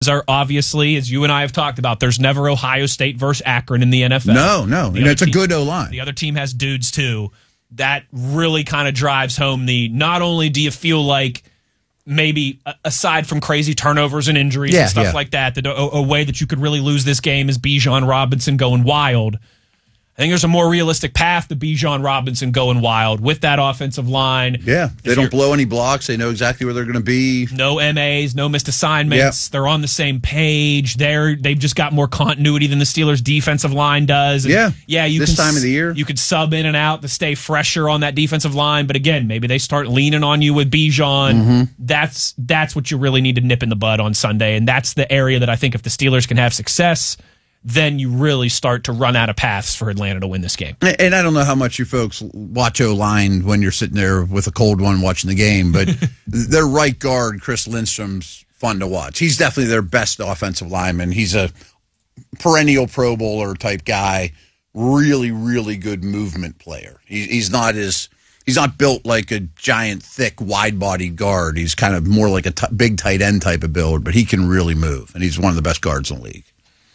are obviously, as you and I have talked about, there's never Ohio State versus Akron in the NFL. No. It's a good O-line. The other team has dudes, too. That really kind of drives home not only do you feel like maybe aside from crazy turnovers and injuries and stuff like that a way that you could really lose this game is Bijan Robinson going wild. I think there's a more realistic path to Bijan Robinson going wild with that offensive line. Yeah, they don't blow any blocks. They know exactly where they're going to be. No MAs, no missed assignments. They're on the same page. They've just got more continuity than the Steelers' defensive line does. And this time of the year. You could sub in and out to stay fresher on that defensive line. But again, maybe they start leaning on you with Bijan. That's what you really need to nip in the bud on Sunday. And that's the area that I think if the Steelers can have success, then you really start to run out of paths for Atlanta to win this game. And I don't know how much you folks watch O-line when you're sitting there with a cold one watching the game, but their right guard, Chris Lindstrom's fun to watch. He's definitely their best offensive lineman. He's a perennial Pro Bowler type guy, really, really good movement player. He's not built like a giant, thick, wide-bodied guard. He's kind of more like a big tight end type of build, but he can really move, and he's one of the best guards in the league.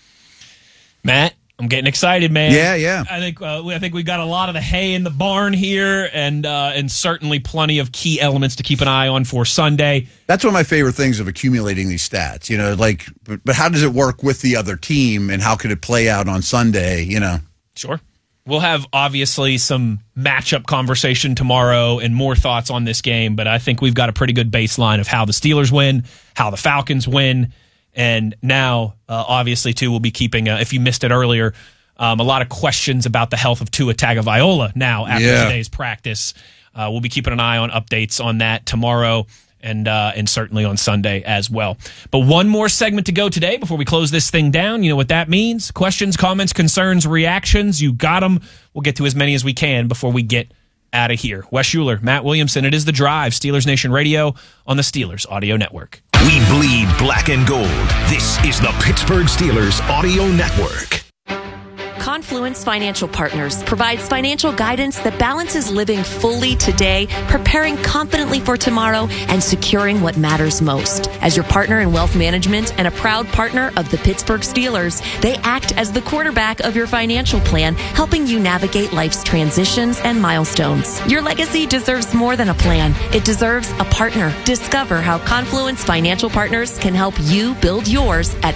Matt, I'm getting excited, man. Yeah. I think we got a lot of the hay in the barn here, and certainly plenty of key elements to keep an eye on for Sunday. That's one of my favorite things of accumulating these stats. But how does it work with the other team, and how could it play out on Sunday? Sure. We'll have obviously some matchup conversation tomorrow and more thoughts on this game, but I think we've got a pretty good baseline of how the Steelers win, how the Falcons win. And now, obviously, too, we'll be keeping, if you missed it earlier, a lot of questions about the health of Tua Tagovailoa now after today's practice. We'll be keeping an eye on updates on that tomorrow and certainly on Sunday as well. But one more segment to go today before we close this thing down. You know what that means. Questions, comments, concerns, reactions. You got them. We'll get to as many as we can before we get out of here. Wes Schuler, Matt Williamson. It is The Drive, Steelers Nation Radio on the Steelers Audio Network. We bleed black and gold. This is the Pittsburgh Steelers Audio Network. Confluence Financial Partners provides financial guidance that balances living fully today, preparing confidently for tomorrow, and securing what matters most. As your partner in wealth management and a proud partner of the Pittsburgh Steelers, they act as the quarterback of your financial plan, helping you navigate life's transitions and milestones. Your legacy deserves more than a plan. It deserves a partner. Discover how Confluence Financial Partners can help you build yours at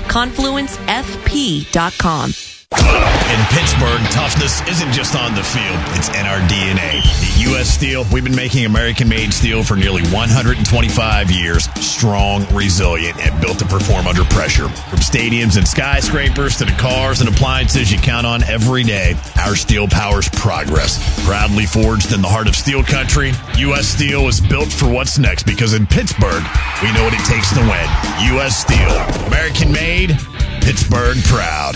confluencefp.com. In Pittsburgh, toughness isn't just on the field, it's in our DNA. At U.S. Steel, we've been making American-made steel for nearly 125 years. Strong, resilient, and built to perform under pressure. From stadiums and skyscrapers to the cars and appliances you count on every day, our steel powers progress. Proudly forged in the heart of steel country, U.S. Steel is built for what's next because in Pittsburgh, we know what it takes to win. U.S. Steel. American-made, Pittsburgh proud.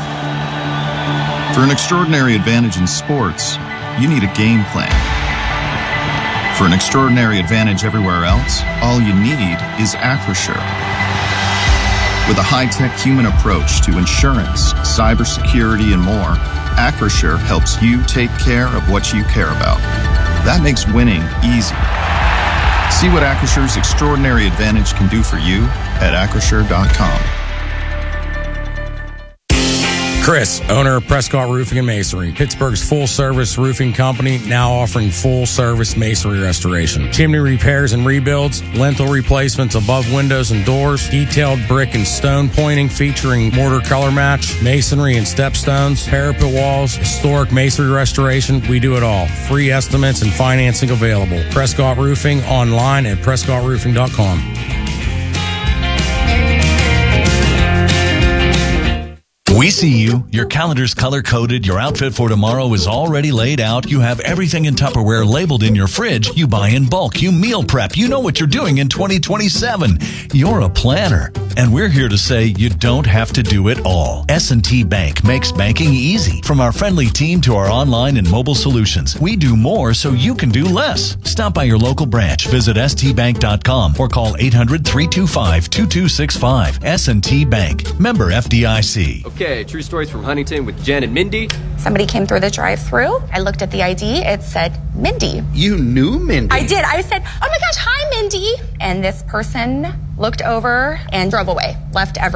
For an extraordinary advantage in sports, you need a game plan. For an extraordinary advantage everywhere else, all you need is Acrisure. With a high-tech human approach to insurance, cybersecurity, and more, Acrisure helps you take care of what you care about. That makes winning easy. See what Acrisure's extraordinary advantage can do for you at Acrisure.com. Chris, owner of Prescott Roofing and Masonry, Pittsburgh's full-service roofing company, now offering full-service masonry restoration. Chimney repairs and rebuilds, lintel replacements above windows and doors, detailed brick and stone pointing featuring mortar color match, masonry and stepstones, parapet walls, historic masonry restoration. We do it all. Free estimates and financing available. Prescott Roofing online at PrescottRoofing.com. We see you. Your calendar's color-coded. Your outfit for tomorrow is already laid out. You have everything in Tupperware labeled in your fridge. You buy in bulk. You meal prep. You know what you're doing in 2027. You're a planner. And we're here to say you don't have to do it all. S&T Bank makes banking easy. From our friendly team to our online and mobile solutions, we do more so you can do less. Stop by your local branch. Visit stbank.com or call 800-325-2265. S&T Bank. Member FDIC. Okay. Okay, true stories from Huntington with Jen and Mindy. Somebody came through the drive-thru. I looked at the ID. It said Mindy. You knew Mindy? I did. I said, oh my gosh, hi, Mindy. And this person looked over and drove away, left everything.